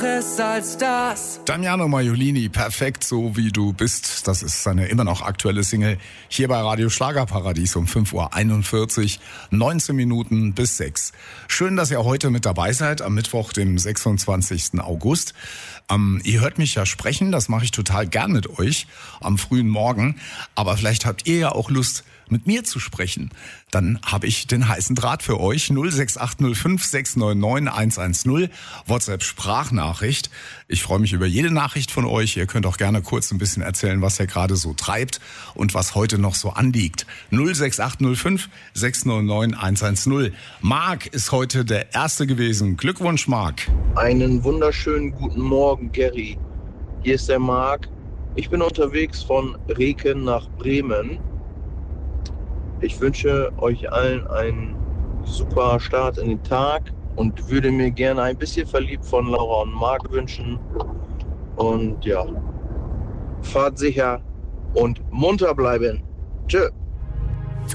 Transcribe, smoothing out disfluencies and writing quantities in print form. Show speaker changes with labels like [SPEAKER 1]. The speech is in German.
[SPEAKER 1] Als das.
[SPEAKER 2] Damiano Maiolini, perfekt so wie du bist. Das ist seine immer noch aktuelle Single hier bei Radio Schlagerparadies um 5:41 Uhr, 19 Minuten bis 6. Schön, dass ihr heute mit dabei seid am Mittwoch, dem 26. August. Ihr hört mich ja sprechen, das mache ich total gern mit euch am frühen Morgen. Aber vielleicht habt ihr ja auch Lust, mit mir zu sprechen. Dann habe ich den heißen Draht für euch. 06805 699 110. WhatsApp-Sprachnachricht. Ich freue mich über jede Nachricht von euch. Ihr könnt auch gerne kurz ein bisschen erzählen, was ihr gerade so treibt und was heute noch so anliegt. 06805 699 110. Marc ist heute der Erste gewesen. Glückwunsch, Marc.
[SPEAKER 3] Einen wunderschönen guten Morgen, Gary. Hier ist der Marc. Ich bin unterwegs von Reken nach Bremen. Ich wünsche euch allen einen super Start in den Tag und würde mir gerne ein bisschen verliebt von Laura und Marc wünschen. Und ja, fahrt sicher und munter bleiben. Tschö.